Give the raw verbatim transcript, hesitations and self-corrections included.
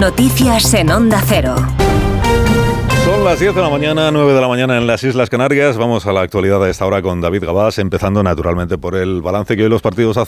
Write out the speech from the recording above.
Noticias en Onda Cero. Son las diez de la mañana, nueve de la mañana en las Islas Canarias. Vamos a la actualidad a esta hora con David Gabás, empezando naturalmente por el balance que hoy los partidos hacen